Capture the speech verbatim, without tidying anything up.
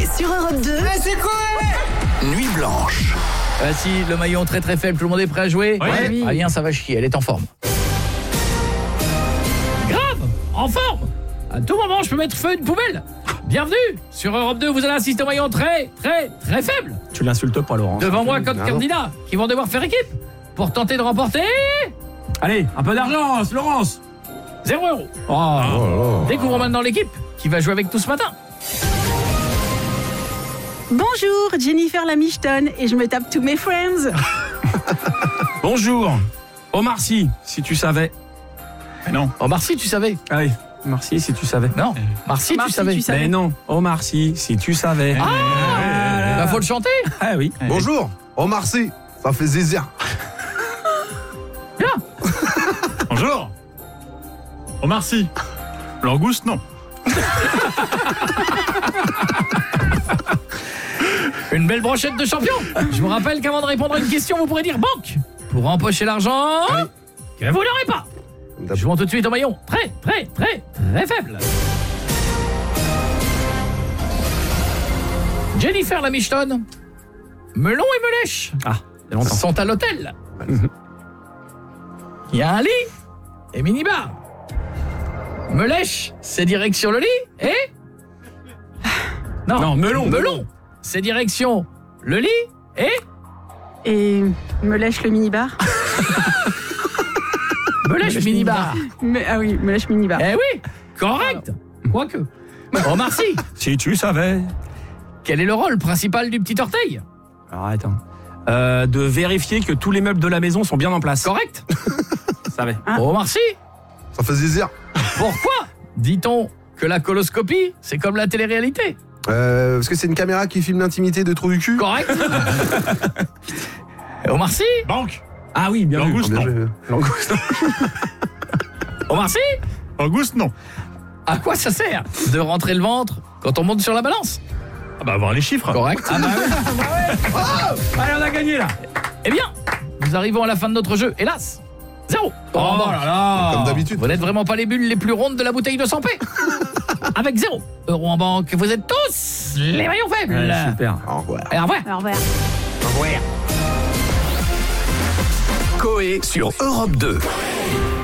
Coé sur Europe deux. Mais c'est quoi? Nuit blanche. Voici le maillon très très faible, tout le monde est prêt à jouer? Oui. Ouais. Ah bien, ça va chier, elle est en forme. Grave, en forme. À tout moment, je peux mettre feu à une poubelle. Bienvenue sur Europe deux, vous allez assister au maillon très très très faible. Tu l'insultes pas, Laurent. Devant moi, comme candidats qui vont devoir faire équipe pour tenter de remporter Allez, un peu d'argent, Laurence. zéro euro. Oh. Découvrons maintenant l'équipe qui va jouer avec nous ce matin. Bonjour, Jennifer Lamiston et je me tape tous mes friends. Bonjour. Omar Sy, si tu savais. Non. Omar Sy, tu savais? Ah oui, Omar Sy, si tu savais. Non, Omar Sy, Omar tu Sy, savais? tu savais. Mais non, Omar Sy, si tu savais. Ah, bah faut le chanter. Ah oui. Bonjour, Omar Sy, ça fait zizir. Bonjour. Omar Sy. Langouste, non. Une belle brochette de champion. Je vous rappelle qu'avant de répondre à une question, vous pourrez dire banque pour empocher l'argent que vous n'aurez pas. Jouons tout de suite au maillon. Très, très, très, très faible. Jennifer Lamiston, Melon et Melèche Ah, il y a longtemps. sont à l'hôtel. Il y a un lit et minibar. Melèche, c'est direction le lit et... Non, Non, melon. Melon, c'est direction le lit et... Et me lèche le minibar. Melèche minibar. Me- ah oui, me lèche minibar. Eh oui, correct. Quoique. Omar Sy, Si tu savais. quel est le rôle principal du petit orteil? Alors attends. Euh, de vérifier que tous les meubles de la maison sont bien en place. Correct. Je savais. Ah. Omar Sy, Ça fait zizir. pourquoi dit-on que la coloscopie, c'est comme la télé-réalité? Euh, parce que c'est une caméra qui filme l'intimité de trou du cul. Correct. Omar Sy, Banque. Ah oui, bien Langouste, vu. Bien non. joué. Langouste. Omar Sy, Langouste, non. à quoi ça sert de rentrer le ventre quand on monte sur la balance? Ah bah avoir les chiffres. Correct. Ah bah oui. Allez, on a gagné là. Eh bien, nous arrivons à la fin de notre jeu, hélas. Zéro. Oh là là. Comme d'habitude. Vous n'êtes vraiment pas les bulles les plus rondes de la bouteille de cent p. Avec zéro euro en banque, vous êtes tous les maillons faibles. Ouais, super. Au revoir. Et au revoir. Au revoir. Coé sur Europe deux.